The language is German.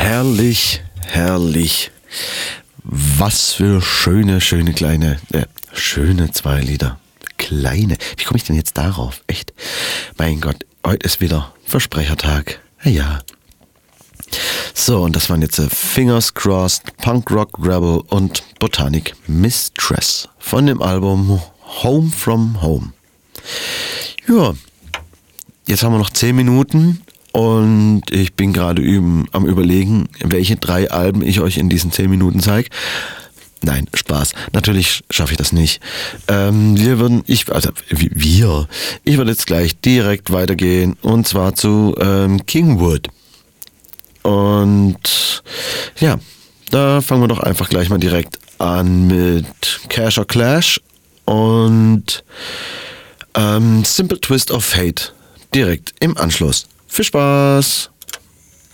Herrlich, herrlich. Was für schöne kleine, schöne 2 Lieder. Kleine. Wie komme ich denn jetzt darauf? Echt? Mein Gott, heute ist wieder Versprechertag. Ja. So, und das waren jetzt Fingers Crossed, Punk Rock Rebel und Botanic Mistress von dem Album Home from Home. Ja, jetzt haben wir noch 10 Minuten und ich bin gerade am Überlegen, welche 3 Alben ich euch in diesen 10 Minuten zeige. Nein, Spaß. Natürlich schaffe ich das nicht. Ich würde jetzt gleich direkt weitergehen und zwar zu Kingwood. Und ja, da fangen wir doch einfach gleich mal direkt an mit Cash or Clash und Simple Twist of Fate direkt im Anschluss. Viel Spaß!